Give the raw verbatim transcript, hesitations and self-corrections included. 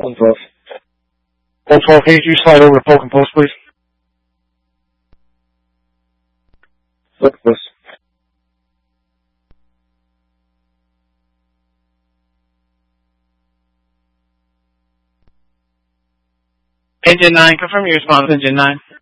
one twelve. one twelve, can you slide over to Polk and Post, please? Polk and Post. Engine nine, confirm your response, Engine nine.